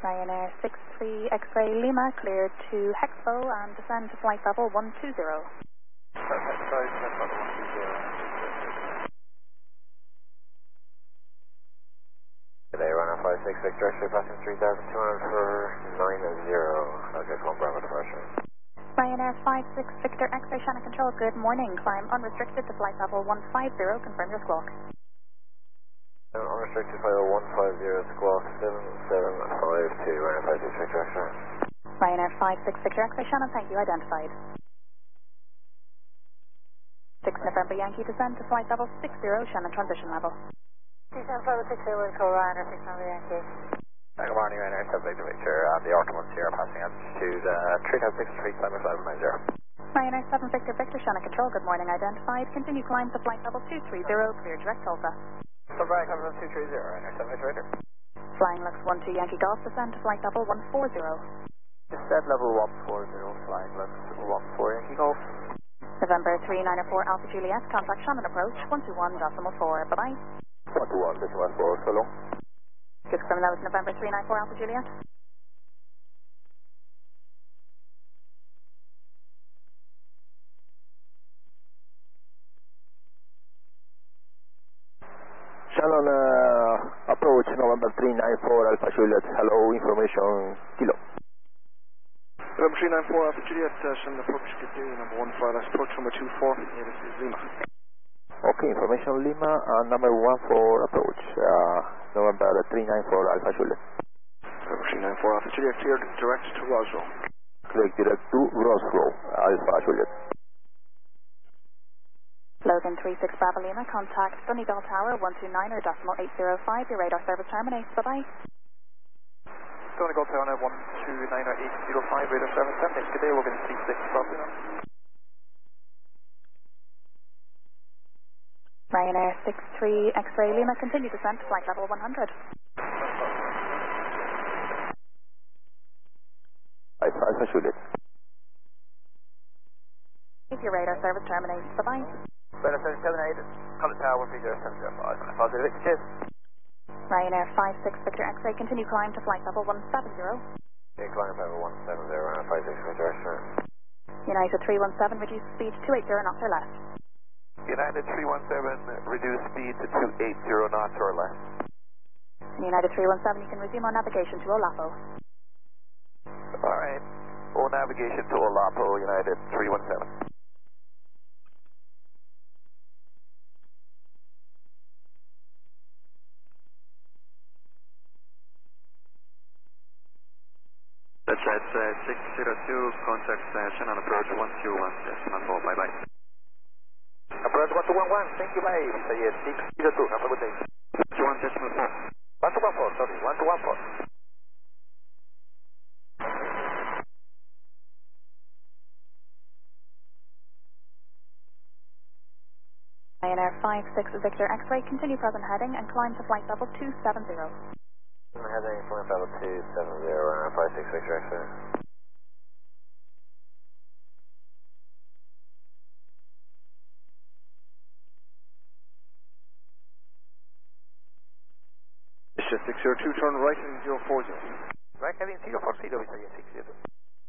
Ryanair 63 X-ray Lima, cleared to Hexpo and descend to flight level 120. Today, runner 56, Victor X-ray, passing 3,200 for 90. Subject 1 Bravo departure. Ryanair 56 Victor X-ray Shannon Control, good morning. Climb unrestricted to flight level 150, confirm your squawk. Unrestricted flight level 150, squawk 7752, runner 56 Victor X-ray. Ryanair 56 Victor X-ray Shannon, thank you, identified. 6 November Yankee, descend to flight level 60, Shannon transition level. Descend flight level 60, Wilco, Ryanair 6 November Yankee. Good morning, Ryanair 7 Victor Victor, the Orca 1 Sierra, passing altitude 3,063, climb flight level 90. Ryanair 7 Victor Victor Shannon Control, good morning, identified. Continue climb to flight level 230, clear direct Tulsa. Silverback level 230, Ryanair 7 Victor Victor. Flying Lux 12 Yankee Golf, descend to flight level 140. Descend level 140, flying Lux 14 Yankee Golf. November 3904 Alpha Juliet, contact Shannon approach 121.4, bye-bye. 121.4, so long. Just confirm that was November 394 Alpha Juliet. Shannon, approach November 394 Alpha Juliet, hello, information, kilo. November 394 Alpha Juliet, Shannon approach, good day, number 1 flight, approach number 24, yeah, this is Lima. Okay, information Lima, number 1 for approach, November 394 Alpha Juliet. November 394 Alpha Juliet, cleared direct to Roswell. Cleared direct to Roswell, Alpha Juliet. Logan 36 Bravo Lima, contact Donegal Tower 129.805, your radar service terminates, bye-bye. Donegal Tower 129.805, radar service terminates, good day, Logan 36 Bravo Lima. Ryanair 63 X-ray Lima, continue descent to flight level 100. Alpha Juliet. Your radar service terminates, bye-bye. Radar service terminated, College Tower 130.5, positive, cheers. Ryanair 56 Victor X-ray, continue climb to flight level 170. Yeah, climb level 170, runner 56 Victor X-ray. United 317, reduce speed 280 knots or less. United 317, reduce speed to 280 knots or less. United 317, you can resume on navigation to Olapo. Alright, full navigation to Olapo, United 317. That's right, 602, contact Shannon approach 121, decimal 4, bye-bye. Approach 1211, thank you, bye. Say 602, have a good day. 1 decimal 4. 1214, sorry, 1214. Ryanair 56 Victor X-ray, continue present heading and climb to flight level 270. Heading flight level 270, runner 56 Victor X-ray. It's just 602, turn right in 040. Right, heading 040, 602.